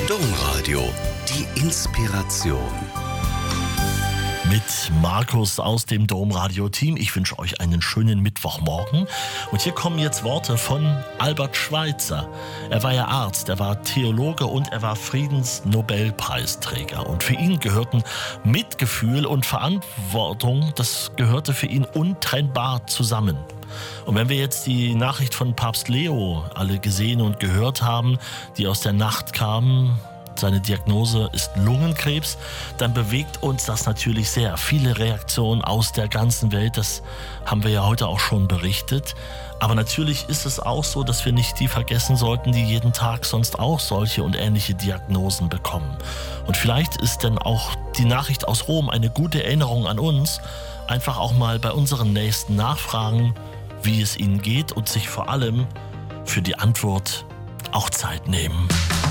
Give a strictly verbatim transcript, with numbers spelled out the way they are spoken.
Domradio, die Inspiration. Mit Markus aus dem Domradio-Team. Ich wünsche euch einen schönen Mittwochmorgen. Und hier kommen jetzt Worte von Albert Schweitzer. Er war ja Arzt, er war Theologe und er war Friedensnobelpreisträger. Und für ihn gehörten Mitgefühl und Verantwortung, das gehörte für ihn untrennbar zusammen. Und wenn wir jetzt die Nachricht von Papst Leo alle gesehen und gehört haben, die aus der Nacht kam, seine Diagnose ist Lungenkrebs, dann bewegt uns das natürlich sehr. Viele Reaktionen aus der ganzen Welt, das haben wir ja heute auch schon berichtet. Aber natürlich ist es auch so, dass wir nicht die vergessen sollten, die jeden Tag sonst auch solche und ähnliche Diagnosen bekommen. Und vielleicht ist denn auch die Nachricht aus Rom eine gute Erinnerung an uns, einfach auch mal bei unseren Nächsten nachfragen, wie es ihnen geht und sich vor allem für die Antwort auch Zeit nehmen.